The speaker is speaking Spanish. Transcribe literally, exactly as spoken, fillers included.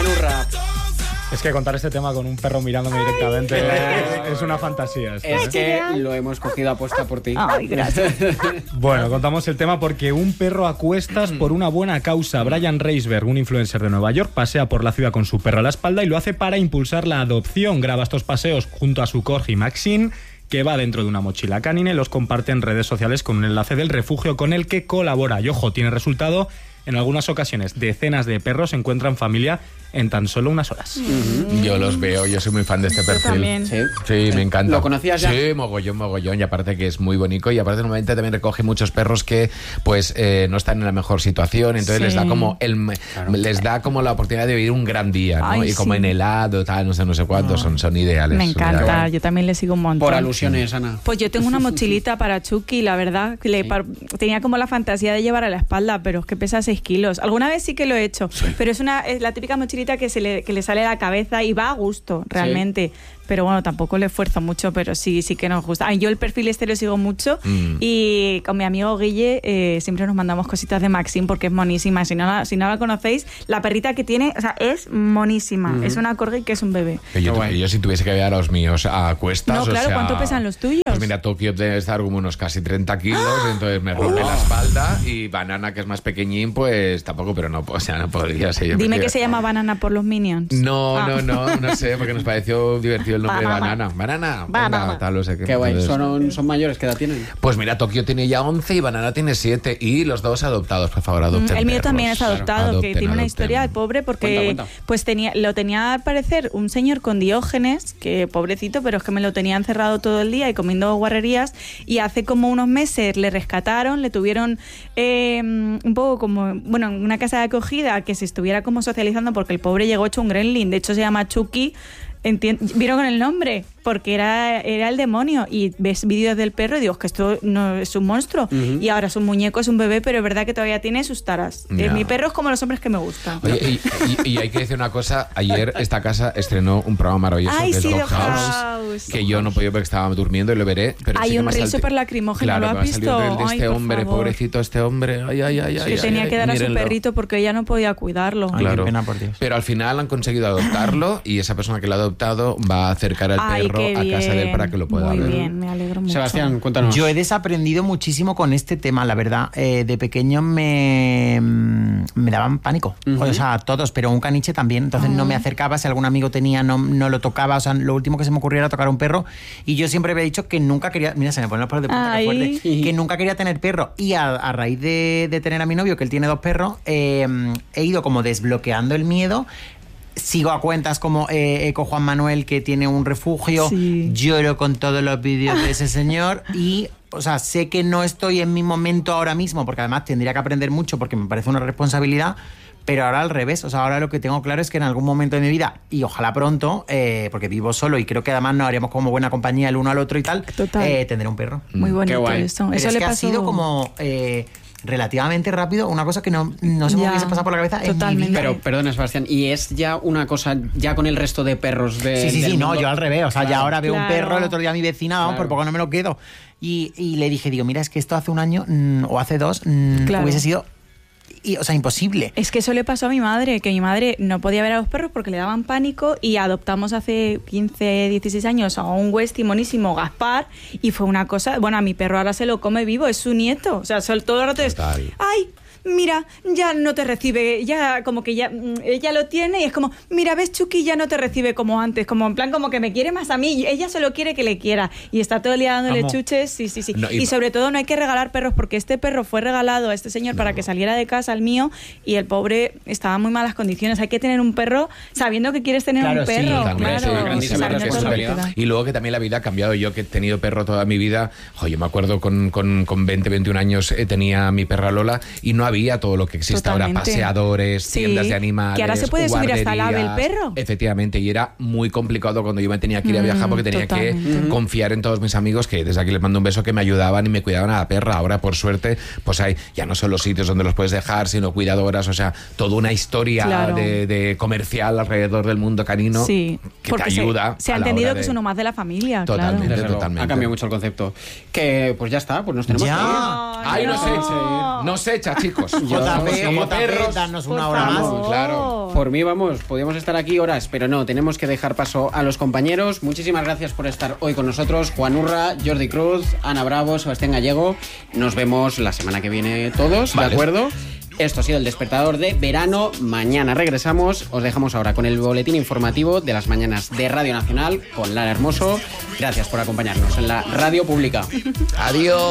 Manurra. Es que contar este tema con un perro mirándome Ay, directamente es, es una fantasía. Esto, es ¿eh? que lo hemos cogido a posta por ti. Ay, gracias. Bueno, contamos el tema porque un perro a cuestas por una buena causa. Brian Reisberg, un influencer de Nueva York, pasea por la ciudad con su perro a la espalda y lo hace para impulsar la adopción. Graba estos paseos junto a su corgi Maxine, que va dentro de una mochila canina, y los comparte en redes sociales con un enlace del refugio con el que colabora. Y ojo, tiene resultado. En algunas ocasiones, decenas de perros encuentran familia en tan solo unas horas. Mm. Yo los veo, yo soy muy fan de este perfil. También. Sí, sí, me encanta. ¿Lo conocías ya? Sí, mogollón, mogollón. Y aparte que es muy bonito. Y aparte normalmente también recoge muchos perros que pues eh, no están en la mejor situación. Entonces Sí. les da como el Claro. les da como la oportunidad de vivir un gran día, ¿no? Ay, y como sí. en helado, tal, no sé, no sé cuántos, son, son ideales. Me son encanta, ideales. yo también le sigo un montón. Por alusiones, Ana. Pues yo tengo una mochilita para Chucky, la verdad. Que le Sí. par- tenía como la fantasía de llevar a la espalda, pero es que pesa seis kilos. Alguna vez sí que lo he hecho, pero es una es la típica mochilita que se le, que le sale a la cabeza y va a gusto, realmente. Pero bueno, tampoco le esfuerzo mucho, pero sí sí que nos gusta. Ay, yo el perfil este lo sigo mucho Mm. y con mi amigo Guille eh, siempre nos mandamos cositas de Maxine porque es monísima. Si no la, si no la conocéis, la perrita que tiene, o sea, es monísima. Mm. Es una corgi que es un bebé. Que yo, Qué guay. yo si tuviese que ver a los míos a cuestas, No, o claro, sea, ¿cuánto pesan los tuyos? Pues mira, Tokio debe estar como unos casi treinta kilos, entonces me rompe la espalda, y Banana, que es más pequeñín, pues tampoco, pero no, o sea, no podría ser. Yo Dime prefiero- que se llama Banana por los Minions. No, Ah. no, no, no sé, porque nos pareció divertido el nombre de Banana. Banana. Banana, Banana. venga, tal, no sé qué. Qué guay. Entonces, Son, son mayores, ¿qué edad tienen? Pues mira, Tokio tiene ya once y Banana tiene siete, y los dos adoptados, por favor, adopten. Mm, el mío perros. también es adoptado, Claro. que Adopten, tiene una adopten. historia, el pobre, porque Cuenta, cuenta. pues tenía lo tenía al parecer un señor con Diógenes, que pobrecito, pero es que me lo tenía encerrado todo el día y comiendo guarrerías, y hace como unos meses le rescataron, le tuvieron eh, un poco como, bueno, en una casa de acogida que se estuviera como socializando, porque el pobre llegó hecho un gremlin, de hecho se llama Chucky. Enti- ¿Vieron con el nombre? Porque era, era el demonio. Y ves vídeos del perro y digo, que esto no es un monstruo. Ujú. Y ahora es un muñeco, es un bebé, pero es verdad que todavía tiene sus taras. Eh, Ya. mi perro es como los hombres que me gustan. Oye, y, y- y hay que decir una cosa, ayer esta casa estrenó un programa maravilloso Ay, que es sí, Dog House, House. que yo no podía porque estaba durmiendo y lo veré. Pero Hay sí que un me ha reel salti- súper lacrimógeno, claro, ¿lo que has me ha salido visto? el reel de Ay, este por hombre, favor. pobrecito este hombre. Ay, ay, ay, que ay, tenía ay, que dar a su mírenlo. perrito porque ella no podía cuidarlo. Ay, Claro. qué pena por Dios. Pero al final han conseguido adoptarlo, y esa persona que lo ha adoptado va a acercar al Ay, perro qué a casa de él para que lo pueda Muy ver. bien, me alegro mucho. Sebastián, cuéntanos. Yo he desaprendido muchísimo con este tema, la verdad. Eh, de pequeño me, me daban pánico. Ujú. O sea, todos, pero un caniche también. Entonces no me acercaba. Si algún amigo tenía, no, no lo tocaba. O sea, lo último que se me ocurría era tocar a un perro. Y yo siempre había dicho que nunca quería. Mira, se me ponen los pelos de punta, Ay. qué fuerte. Que nunca quería tener perro. Y a, a raíz de, de tener a mi novio, que él tiene dos perros, eh, he ido como desbloqueando el miedo. Sigo a cuentas como eh, Eco Juan Manuel, que tiene un refugio. Sí. Lloro con todos los vídeos de ese señor. Y, o sea, sé que no estoy en mi momento ahora mismo, porque además tendría que aprender mucho, porque me parece una responsabilidad. Pero ahora al revés. O sea, ahora lo que tengo claro es que en algún momento de mi vida, y ojalá pronto, eh, porque vivo solo y creo que además nos haríamos como buena compañía el uno al otro y tal, Total. eh, tendré un perro. Muy bonito guay. eso. Pero Eso es le que pasó... ha sido como eh, relativamente rápido, una cosa que no, no se me Ya, hubiese pasado por la cabeza en mi totalmente. vida. Pero, perdona, Sebastián, ¿y es ya una cosa ya con el resto de perros de Sí, sí, del sí, no, mundo? yo al revés. O sea, ya Claro. ahora veo Claro. un perro, el otro día mi vecina, vamos, Claro. por poco no me lo quedo. Y, y le dije, digo, mira, es que esto hace un año mm, o hace dos mm, Claro. hubiese sido, y, o sea, imposible. Es que eso le pasó a mi madre, que mi madre no podía ver a los perros porque le daban pánico, y adoptamos hace quince, dieciséis años a un Westie monísimo, Gaspar, y fue una cosa, bueno, a mi perro ahora se lo come vivo, es su nieto, o sea, sol- todo el rato es, Total. ay, mira, ya no te recibe, ya como que ya mm, ella lo tiene y es como, mira, ves, Chucky ya no te recibe como antes, como en plan como que me quiere más a mí, y ella solo quiere que le quiera, y está todo el día dándole Amo. chuches, sí, sí, sí. No, y- y, sobre todo no hay que regalar perros, porque este perro fue regalado a este señor para que saliera de casa, al mío, y el pobre estaba en muy malas condiciones. Hay que tener un perro sabiendo que quieres tener Claro, un sí, perro, También, claro, sí, una y grandísima sabiendo todo lo que responsabilidad. te da. Y luego que también la vida ha cambiado. Yo que he tenido perro toda mi vida, jo, yo me acuerdo con, con, con veinte, veintiún años eh, tenía mi perra Lola, y no había todo lo que existe ahora, Totalmente. paseadores, Sí, tiendas de animales, que ahora se puede subir hasta el ave el guarderías. perro. Efectivamente, y era muy complicado cuando yo me tenía que ir a Mm, viajar, porque tenía totalmente. que confiar en todos mis amigos, que desde aquí les mando un beso, que me ayudaban y me cuidaban a la perra. Ahora, por suerte, pues hay ya no solo sitios donde los puedes dejar, sino cuidadoras, o sea, toda una historia Claro. de, de comercial alrededor del mundo canino, Sí, que te porque se- ayuda. Se, a ha la entendido hora que de- es uno más de la familia, Totalmente. claro. Desde luego, Totalmente. ha cambiado mucho el concepto. Que pues ya está, pues nos tenemos Ya. que ir. Ay, no no. se echa, no se echa, chicos. locos. Yo- J P, como J P, perros. danos Por una hora más. favor. claro. Por mí, vamos, podríamos estar aquí horas, pero no, tenemos que dejar paso a los compañeros. Muchísimas gracias por estar hoy con nosotros. Juan Urra, Jordi Cruz, Ana Bravo, Sebastián Gallego. Nos vemos la semana que viene todos, Vale. ¿de acuerdo? Esto ha sido el despertador de verano. Mañana regresamos. Os dejamos ahora con el boletín informativo de las mañanas de Radio Nacional con Lara Hermoso. Gracias por acompañarnos en la radio pública. Adiós.